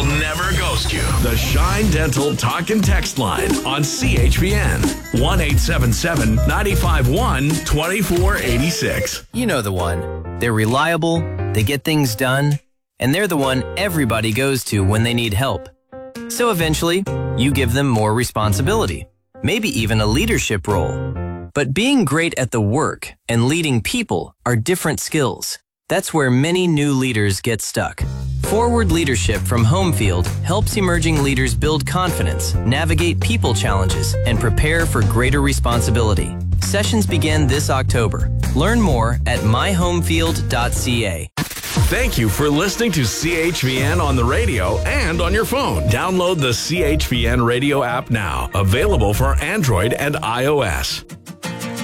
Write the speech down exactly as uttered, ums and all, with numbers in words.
will never ghost you. The Shine Dental Talk and Text Line on C H P N. one eight seven seven, nine five one, two four eight six. You know the one. They're reliable, they get things done, and they're the one everybody goes to when they need help. So eventually, you give them more responsibility, maybe even a leadership role. But being great at the work and leading people are different skills. That's where many new leaders get stuck. Forward Leadership from Homefield helps emerging leaders build confidence, navigate people challenges, and prepare for greater responsibility. Sessions begin this October. Learn more at my homefield dot c a. Thank you for listening to C H V N on the radio and on your phone. Download the C H V N radio app now. Available for Android and iOS.